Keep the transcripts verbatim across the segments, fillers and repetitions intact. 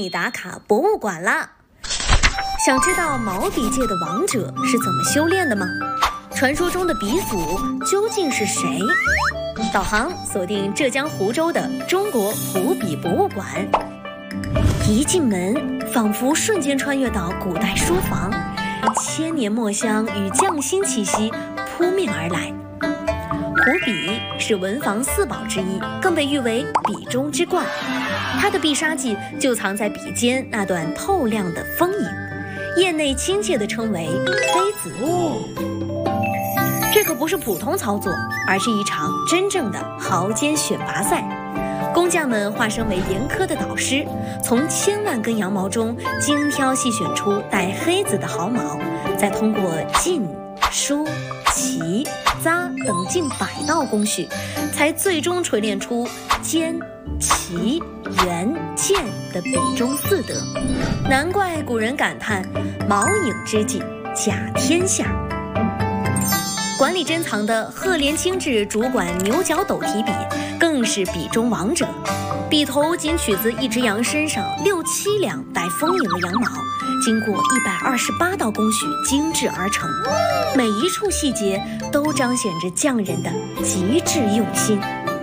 你打卡博物馆啦！想知道毛笔界的王者是怎么修炼的吗？传说中的鼻祖究竟是谁？导航锁定浙江湖州的中国湖笔博物馆。一进门，仿佛瞬间穿越到古代书房，千年墨香与匠心气息扑面而来。湖笔是文房四宝之一，更被誉为笔中之冠。它的必杀技就藏在笔尖那段透亮的锋影，业内亲切地称为飞子舞。这可不是普通操作，而是一场真正的毫尖选拔赛。工匠们化身为严苛的导师，从千万根羊毛中精挑细选出带黑子的毫毛，再通过浸、梳、起、扎等近百道工序，才最终锤炼出尖、齐、圆、剑的笔中四德。难怪古人感叹毛影之际甲天下。馆里珍藏的赫连清志主管牛角斗提笔更是笔中王者，笔头仅取自一只羊身上六七两带锋影的羊毛，经过一百二十八道工序精制而成，每一处细节都彰显着匠人的极致用心。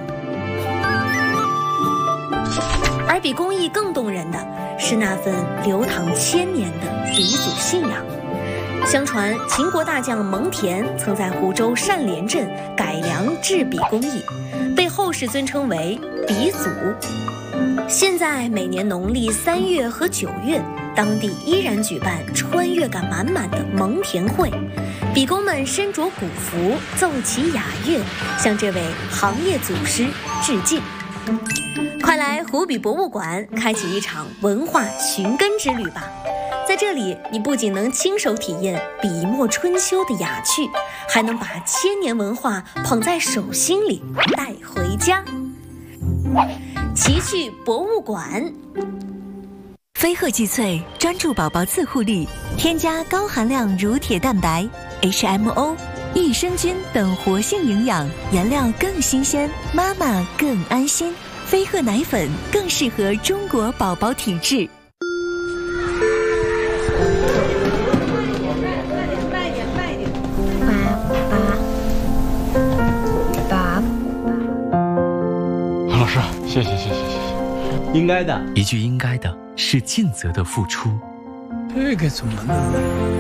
而比工艺更动人的是那份流淌千年的鼻祖信仰。相传秦国大将蒙恬曾在湖州单连镇改良制笔工艺，被后世尊称为鼻祖。现在每年农历三月和九月，当地依然举办穿越感满满的蒙恬会，笔工们身着古服，奏起雅乐，向这位行业祖师致敬。快来湖笔博物馆开启一场文化寻根之旅吧！在这里，你不仅能亲手体验笔墨春秋的雅趣，还能把千年文化捧在手心里带回家。奇趣博物馆。 飞鹤济萃专注宝宝自护力，添加高含量乳铁蛋白、H M O、益生菌等活性营养，原料更新鲜，妈妈更安心。飞鹤奶粉更适合中国宝宝体质。 老师，谢谢谢谢谢谢， 应该的。 一句应该的是尽责的付出。 这个怎么弄？